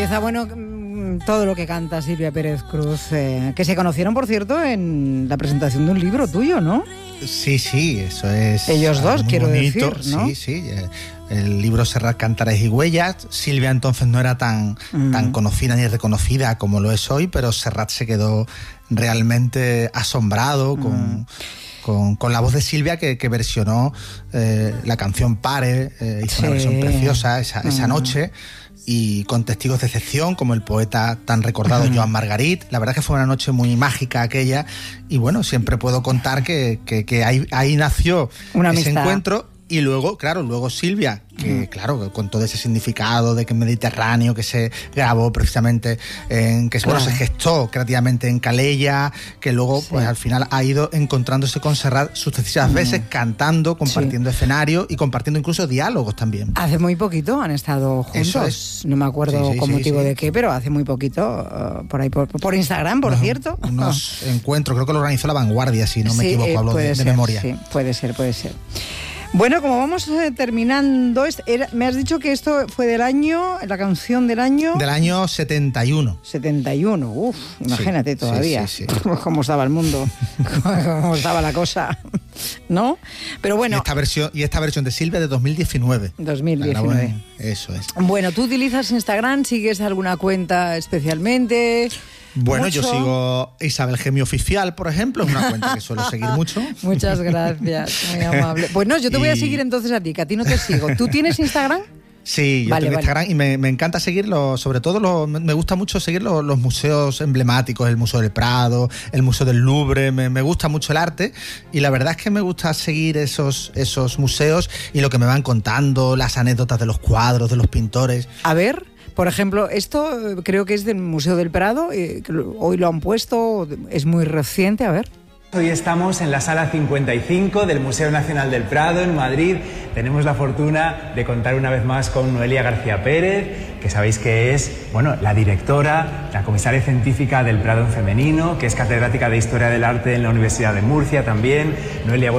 belleza. Bueno, todo lo que canta Silvia Pérez Cruz, que se conocieron, por cierto, en la presentación de un libro tuyo, ¿no? Sí, eso es. Ellos dos, quiero bonito. decir, ¿no? Sí. El libro Serrat, Cantares y Huellas. Silvia entonces no era tan conocida ni reconocida como lo es hoy, pero Serrat se quedó realmente asombrado con la voz de Silvia que versionó la canción Pare, hizo una versión preciosa esa noche, y con testigos de excepción como el poeta tan recordado Joan Margarit. La verdad que fue una noche muy mágica aquella, y bueno, siempre puedo contar que ahí nació ese encuentro. Y luego Silvia, que claro, con todo ese significado de que Mediterráneo, que se grabó precisamente se gestó creativamente en Calella, que luego pues al final ha ido encontrándose con Serrat sucesivas veces, cantando, compartiendo escenario y compartiendo incluso diálogos también. Hace muy poquito han estado juntos, no me acuerdo con motivo de qué, pero hace muy poquito, por ahí por Instagram, por cierto. Unos encuentros, creo que lo organizó La Vanguardia, si no me equivoco, hablo de memoria. Sí, puede ser. Bueno, como vamos terminando, me has dicho que esto fue la canción del año... Del año 71. 71, imagínate todavía cómo estaba el mundo, cómo estaba la cosa, ¿no? Pero bueno... Y esta versión de Silvia de 2019. 2019. Eso es. Bueno, ¿tú utilizas Instagram? ¿Sigues alguna cuenta especialmente...? Bueno, yo sigo Isabel Gemio Oficial, por ejemplo, es una cuenta que suelo seguir mucho. Muchas gracias, muy amable. Pues no, yo te voy a seguir entonces a ti, que a ti no te sigo. ¿Tú tienes Instagram? Sí, yo tengo Instagram y me encanta seguirlo, sobre todo me gusta mucho seguir los museos emblemáticos, el Museo del Prado, el Museo del Louvre, me gusta mucho el arte, y la verdad es que me gusta seguir esos museos y lo que me van contando, las anécdotas de los cuadros, de los pintores. A ver... Por ejemplo, esto creo que es del Museo del Prado, hoy lo han puesto, es muy reciente, a ver. Hoy estamos en la Sala 55 del Museo Nacional del Prado, en Madrid. Tenemos la fortuna de contar una vez más con Noelia García Pérez, que sabéis que es, la directora, la comisaria científica del Prado en femenino, que es catedrática de Historia del Arte en la Universidad de Murcia también. Noelia,